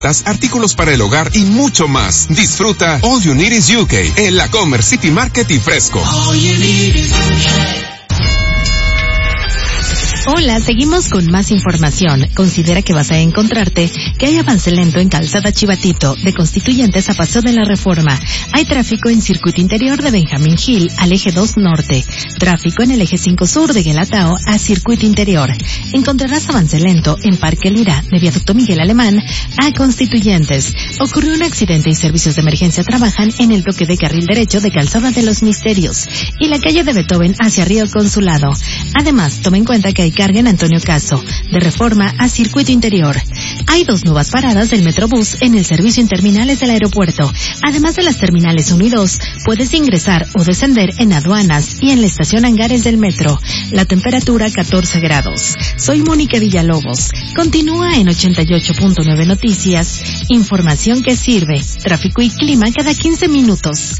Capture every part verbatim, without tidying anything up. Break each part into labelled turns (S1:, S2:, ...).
S1: artículos para el hogar y mucho más. Disfruta All You Need Is U K en la Commerce City Market y Fresco. All you need is U K.
S2: Hola, seguimos con más información. Considera que vas a encontrarte que hay avance lento en Calzada Chivatito, de Constituyentes a Paseo de la Reforma. Hay tráfico en circuito interior de Benjamín Hill al eje dos norte. Tráfico en el eje cinco sur de Guelatao a circuito interior. Encontrarás avance lento en Parque Lira, de Viaducto Miguel Alemán a Constituyentes. Ocurrió un accidente y servicios de emergencia trabajan en el bloque de carril derecho de Calzada de los Misterios y la calle de Beethoven hacia Río Consulado. Además, toma en cuenta que hay carga en Antonio Caso, de Reforma a circuito interior. Hay dos nuevas paradas del Metrobús en el servicio en terminales del aeropuerto. Además de las terminales uno y dos, puedes ingresar o descender en aduanas y en la estación Hangares del metro. La temperatura catorce grados. Soy Mónica Villalobos. Continúa en ochenta y ocho punto nueve Noticias. Información que sirve. Tráfico y clima cada quince minutos.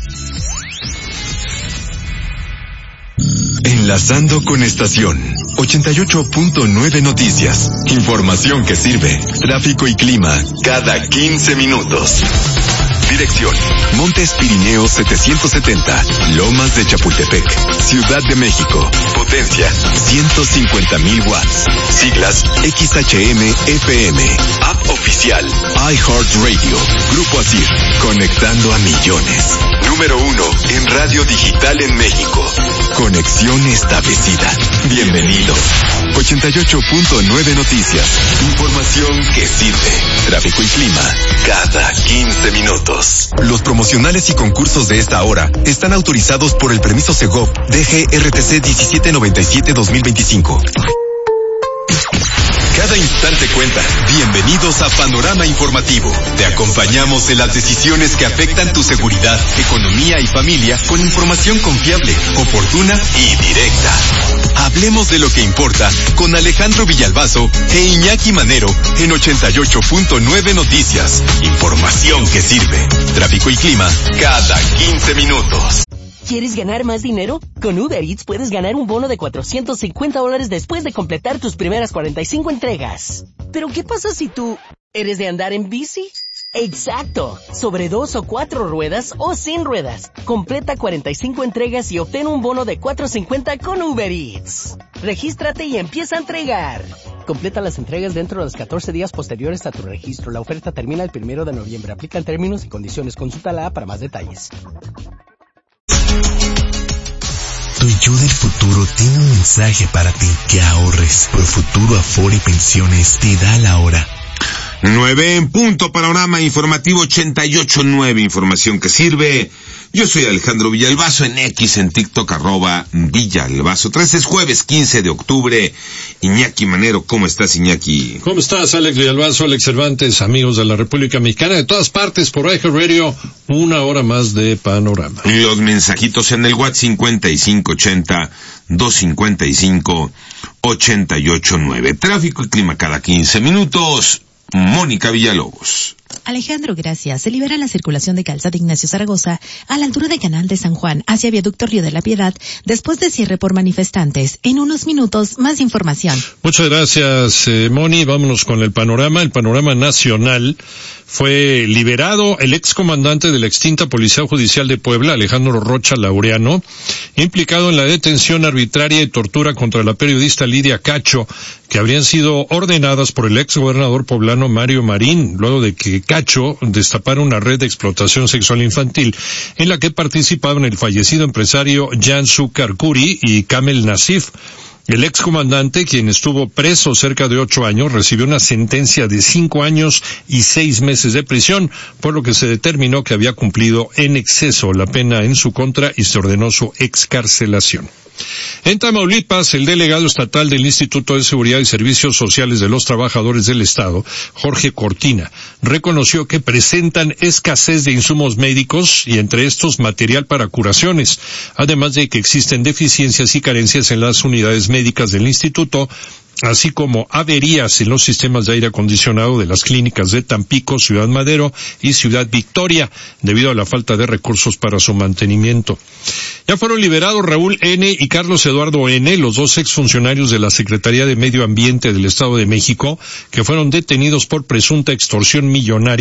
S3: Enlazando con estación ochenta y ocho punto nueve Noticias. Información que sirve. Tráfico y clima cada quince minutos. Dirección: Montes Pirineos setecientos setenta, Lomas de Chapultepec, Ciudad de México. Potencia ciento cincuenta mil watts. Siglas X H M F M. App oficial iHeartRadio. Grupo Asir, conectando a millones. Número uno en radio digital en México. Conexión establecida. Bienvenidos. ochenta y ocho punto nueve Noticias. Información que sirve. Tráfico y clima cada quince minutos. Los promocionales y concursos de esta hora están autorizados por el permiso Segov D G R T C diecisiete noventa y siete dos mil veinticinco. Cada instante cuenta. Bienvenidos a Panorama Informativo. Te acompañamos en las decisiones que afectan tu seguridad, economía y familia con información confiable, oportuna y directa. Hablemos de lo que importa con Alejandro Villalbazo e Iñaki Manero en ochenta y ocho punto nueve Noticias. Información que sirve. Tráfico y clima cada quince minutos.
S4: ¿Quieres ganar más dinero? Con Uber Eats puedes ganar un bono de cuatrocientos cincuenta dólares después de completar tus primeras cuarenta y cinco entregas. ¿Pero qué pasa si tú eres de andar en bici? ¡Exacto! Sobre dos o cuatro ruedas o sin ruedas. Completa cuarenta y cinco entregas y obtén un bono de cuatrocientos cincuenta con Uber Eats. Regístrate y empieza a entregar. Completa las entregas dentro de los catorce días posteriores a tu registro. La oferta termina el primero de noviembre. Aplican términos y condiciones. Consulta la app para más detalles.
S5: Tu yo del futuro tiene un mensaje para ti. Que ahorres. Profuturo Afore y Pensiones te da la hora.
S6: Nueve en punto. Panorama Informativo ochenta y ocho nueve. Información que sirve. Yo soy Alejandro Villalbazo en X, en TikTok, arroba Villalbazo. tres es jueves quince de octubre. Iñaki Manero, ¿cómo estás, Iñaki?
S7: ¿Cómo estás, Alex Villalbazo, Alex Cervantes, amigos de la República Mexicana, de todas partes por iHeartRadio, una hora más de Panorama?
S6: Los mensajitos en el WhatsApp cincuenta y cinco ochenta, doscientos cincuenta y cinco, ochenta y ocho nueve. Tráfico y clima cada quince minutos. Mónica Villalobos.
S2: Alejandro, gracias. Se libera la circulación de Calzada Ignacio Zaragoza a la altura de Canal de San Juan hacia Viaducto Río de la Piedad después de cierre por manifestantes. En unos minutos, más información.
S7: Muchas gracias, eh, Moni. Vámonos con el panorama. El panorama nacional. Fue liberado el excomandante de la extinta Policía Judicial de Puebla, Alejandro Rocha Laureano, implicado en la detención arbitraria y tortura contra la periodista Lidia Cacho, que habrían sido ordenadas por el exgobernador poblano Mario Marín, luego de que Cacho destapara una red de explotación sexual infantil en la que participaban el fallecido empresario Jansu Karkuri y Kamel Nasif. El excomandante, quien estuvo preso cerca de ocho años, recibió una sentencia de cinco años y seis meses de prisión, por lo que se determinó que había cumplido en exceso la pena en su contra y se ordenó su excarcelación. En Tamaulipas, el delegado estatal del Instituto de Seguridad y Servicios Sociales de los Trabajadores del Estado, Jorge Cortina, reconoció que presentan escasez de insumos médicos y entre estos material para curaciones, además de que existen deficiencias y carencias en las unidades médicas del instituto, así como averías en los sistemas de aire acondicionado de las clínicas de Tampico, Ciudad Madero y Ciudad Victoria, debido a la falta de recursos para su mantenimiento. Ya fueron liberados Raúl N. y Carlos Eduardo N., los dos exfuncionarios de la Secretaría de Medio Ambiente del Estado de México, que fueron detenidos por presunta extorsión millonaria